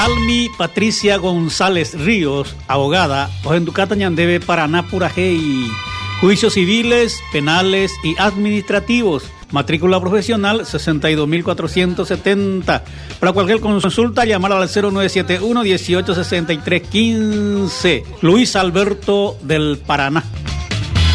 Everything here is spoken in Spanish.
Dalmi Patricia González Ríos, abogada, Ojenducata Ñandebe, Paraná, Purajey. Juicios civiles, penales y administrativos. Matrícula profesional 62.470. Para cualquier consulta, llamar al 0971 1863 15. Luis Alberto del Paraná.